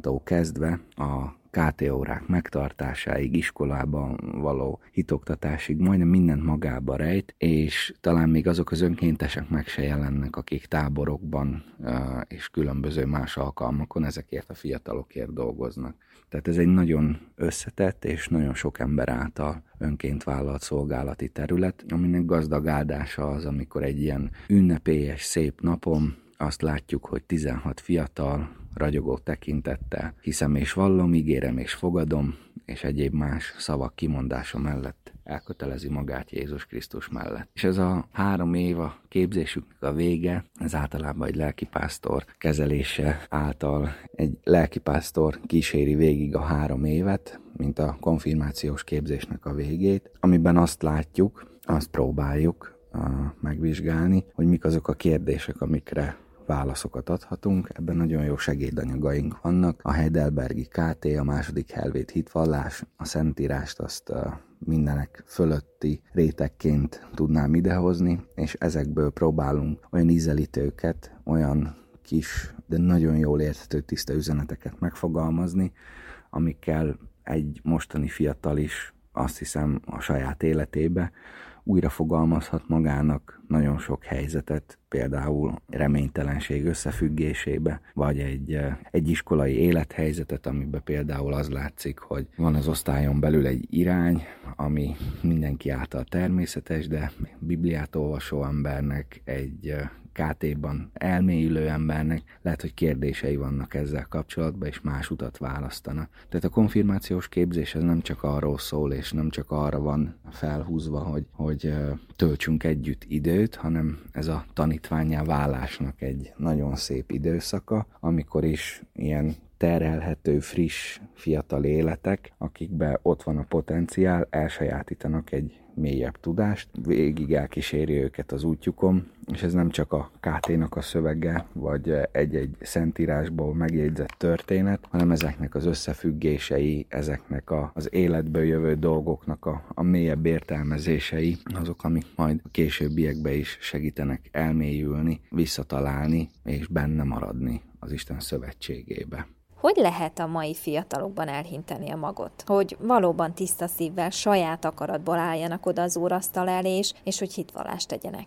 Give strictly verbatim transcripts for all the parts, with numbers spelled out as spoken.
órától kezdve a ká té órák megtartásáig, iskolában való hitoktatásig majdnem mindent magába rejt, és talán még azok az önkéntesek meg se jelennek, akik táborokban és különböző más alkalmakon ezekért a fiatalokért dolgoznak. Tehát ez egy nagyon összetett és nagyon sok ember által önként vállalt szolgálati terület, aminek gazdag áldása az, amikor egy ilyen ünnepélyes, szép napon azt látjuk, hogy tizenhat fiatal, ragyogó tekintettel hiszem és vallom, ígérem és fogadom, és egyéb más szavak kimondása mellett elkötelezi magát Jézus Krisztus mellett. És ez a három év a képzésüknek a vége, ez általában egy lelkipásztor kezelése által egy lelkipásztor kíséri végig a három évet, mint a konfirmációs képzésnek a végét, amiben azt látjuk, azt próbáljuk uh, megvizsgálni, hogy mik azok a kérdések, amikre válaszokat adhatunk. Ebben nagyon jó segédanyagaink vannak. A Heidelbergi ká té, a második helvét hitvallás, a Szentírást azt uh, mindenek fölötti rétegként tudnám idehozni, és ezekből próbálunk olyan ízelítőket, olyan kis, de nagyon jól érthető tiszta üzeneteket megfogalmazni, amikkel egy mostani fiatal is azt hiszem a saját életébe újra fogalmazhat magának nagyon sok helyzetet, például reménytelenség összefüggésébe, vagy egy, egy iskolai élethelyzetet, amiben például az látszik, hogy van az osztályon belül egy irány, ami mindenki által természetes, de Bibliát olvasó embernek, egy ká té-ban elmélyülő embernek lehet, hogy kérdései vannak ezzel kapcsolatban, és más utat választana. Tehát a konfirmációs képzés ez nem csak arról szól, és nem csak arra van felhúzva, hogy, hogy töltsünk együtt időt, hanem ez a tanítvánnyá válásnak egy nagyon szép időszaka, amikor is ilyen terhelhető, friss, fiatal életek, akikben ott van a potenciál, elsajátítanak egy mélyebb tudást, végig elkíséri őket az útjukon, és ez nem csak a ká té-nak a szövege, vagy egy-egy szentírásból megjegyzett történet, hanem ezeknek az összefüggései, ezeknek a, az életből jövő dolgoknak a, a mélyebb értelmezései, azok, amik majd a későbbiekben is segítenek elmélyülni, visszatalálni, és benne maradni az Isten szövetségébe. Hogy lehet a mai fiatalokban elhinteni a magot? Hogy valóban tiszta szívvel, saját akaratból álljanak oda az úrasztal elé, és, és hogy hitvallást tegyenek?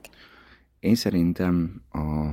Én szerintem a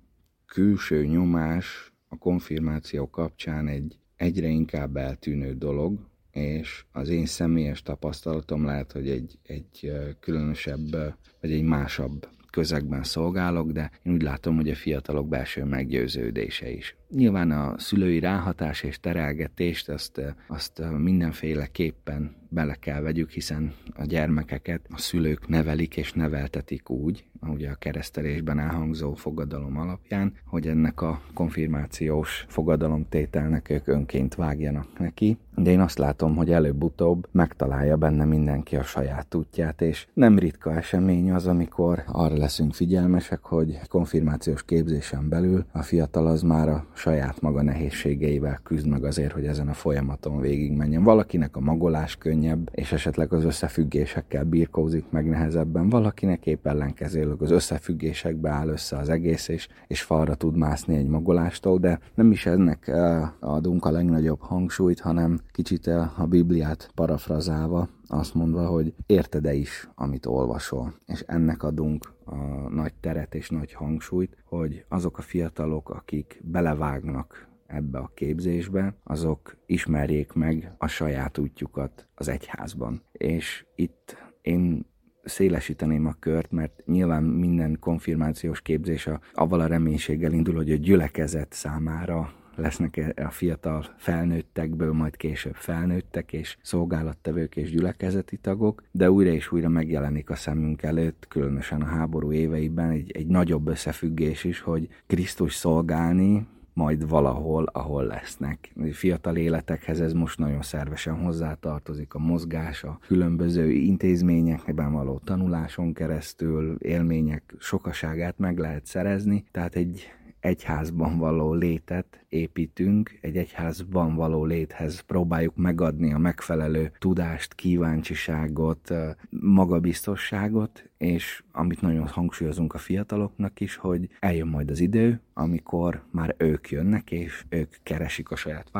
külső nyomás a konfirmáció kapcsán egy egyre inkább eltűnő dolog, és az én személyes tapasztalatom lehet, hogy egy, egy különösebb, vagy egy másabb közegben szolgálok, de én úgy látom, hogy a fiatalok belső meggyőződése is. Nyilván a szülői ráhatás és terelgetést azt, azt mindenféleképpen bele kell vegyük, hiszen a gyermekeket a szülők nevelik és neveltetik úgy, ugye a keresztelésben elhangzó fogadalom alapján, hogy ennek a konfirmációs fogadalomtételnek ők önként vágjanak neki. De én azt látom, hogy előbb-utóbb megtalálja benne mindenki a saját útját, és nem ritka esemény az, amikor arra leszünk figyelmesek, hogy konfirmációs képzésen belül a fiatal az már a saját maga nehézségeivel küzd meg azért, hogy ezen a folyamaton végigmenjen. Valakinek a magolás könnyebb, és esetleg az összefüggésekkel birkózik meg nehezebben, valakinek épp ellenkezőleg az összefüggésekbe áll össze az egész, és, és falra tud mászni egy magolástól, de nem is ennek adunk a legnagyobb hangsúlyt, hanem kicsit a Bibliát parafrazálva, azt mondva, hogy érted-e is, amit olvasol, és ennek adunk a nagy teret és nagy hangsúlyt, hogy azok a fiatalok, akik belevágnak ebbe a képzésbe, azok ismerjék meg a saját útjukat az egyházban. És itt én szélesíteném a kört, mert nyilván minden konfirmációs képzés a, avval a reménységgel indul, hogy a gyülekezet számára lesznek a fiatal felnőttekből, majd később felnőttek, és szolgálattevők és gyülekezeti tagok, de újra és újra megjelenik a szemünk előtt, különösen a háború éveiben egy, egy nagyobb összefüggés is, hogy Krisztus szolgálni, majd valahol, ahol lesznek. Fiatal életekhez ez most nagyon szervesen hozzátartozik, a mozgás, a különböző intézményekben való tanuláson keresztül, élmények sokaságát meg lehet szerezni, tehát egy egyházban való létet építünk, egy egyházban való léthez próbáljuk megadni a megfelelő tudást, kíváncsiságot, magabiztosságot, és amit nagyon hangsúlyozunk a fiataloknak is, hogy eljön majd az idő, amikor már ők jönnek, és ők keresik a saját